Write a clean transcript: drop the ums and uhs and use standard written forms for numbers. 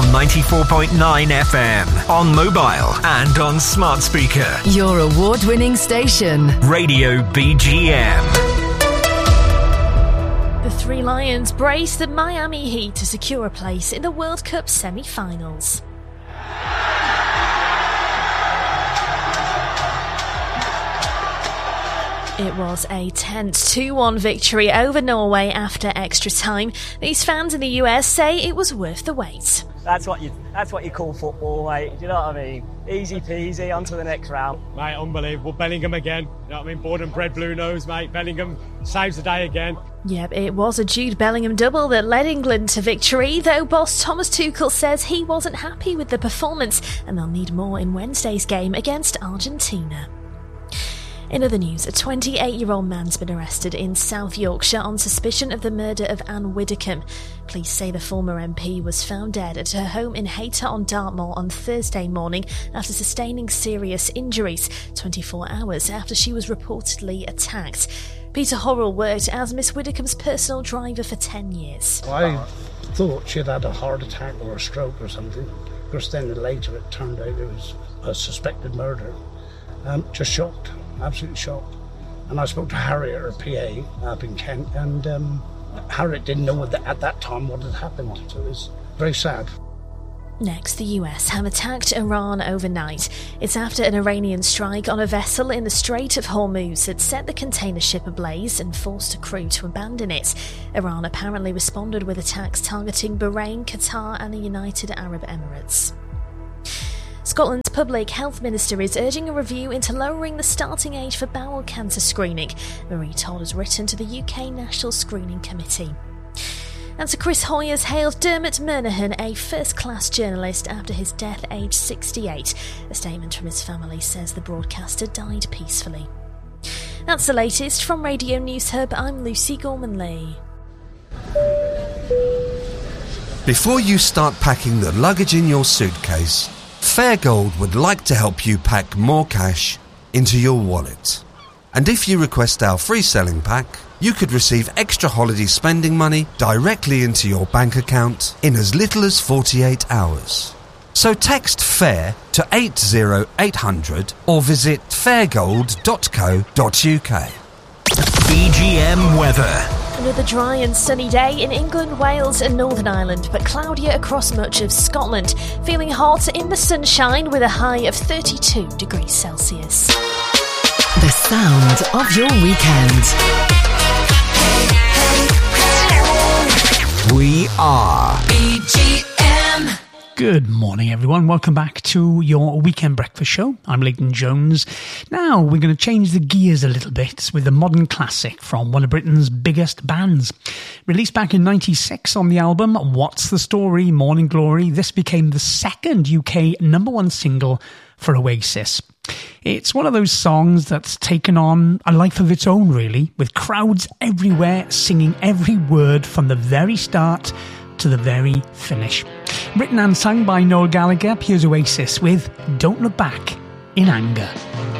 on 94.9 FM, on mobile and on smart speaker. Your award-winning station. Radio BGM. The Three Lions brace the Miami Heat to secure a place in the World Cup semi-finals. It was a tense 2-1 victory over Norway after extra time. These fans in the US say it was worth the wait. That's what you call football, mate. Do you know what I mean? Easy peasy, on to the next round. Mate, unbelievable. Bellingham again. You know what I mean? Born and bred Blue Nose, mate. Bellingham saves the day again. Yep, it was a Jude Bellingham double that led England to victory, though boss Thomas Tuchel says he wasn't happy with the performance and they'll need more in Wednesday's game against Argentina. In other news, a 28-year-old man's been arrested in South Yorkshire on suspicion of the murder of Anne Widdecombe. Police say the former MP was found dead at her home in Hayter-on-Dartmoor on Thursday morning after sustaining serious injuries, 24 hours after she was reportedly attacked. Peter Horrell worked as Miss Widdecombe's personal driver for 10 years. I thought she'd had a heart attack or a stroke or something. Of course, then later it turned out it was a suspected murder. Just shocked. Absolutely shocked. And I spoke to Harriet, her PA, up in Kent, and Harriet didn't know at that time what had happened. So it was very sad. Next, the US have attacked Iran overnight. It's after an Iranian strike on a vessel in the Strait of Hormuz had set the container ship ablaze and forced a crew to abandon it. Iran apparently responded with attacks targeting Bahrain, Qatar and the United Arab Emirates. Scotland's Public Health Minister is urging a review into lowering the starting age for bowel cancer screening. Marie Todd has written to the UK National Screening Committee. And Sir Chris Hoy has hailed Dermot Murnaghan a first-class journalist after his death aged 68. A statement from his family says the broadcaster died peacefully. That's the latest from Radio News Hub. I'm Lucy Gorman-Lee. Before you start packing the luggage in your suitcase, Fairgold would like to help you pack more cash into your wallet. And if you request our free selling pack, you could receive extra holiday spending money directly into your bank account in as little as 48 hours. So text FAIR to 80800 or visit fairgold.co.uk. BGM weather. Another dry and sunny day in England, Wales and Northern Ireland, but cloudier across much of Scotland. Feeling hot in the sunshine with a high of 32 degrees Celsius. The sound of your weekend. We are BGM. Good morning, everyone. Welcome back to your weekend breakfast show. I'm Leighton Jones. Now, we're going to change the gears a little bit with a modern classic from one of Britain's biggest bands. Released back in '96 on the album What's the Story? Morning Glory, this became the second UK #1 single for Oasis. It's one of those songs that's taken on a life of its own, really, with crowds everywhere singing every word from the very start to the very finish. Written and sung by Noel Gallagher, here's Oasis with Don't Look Back in Anger.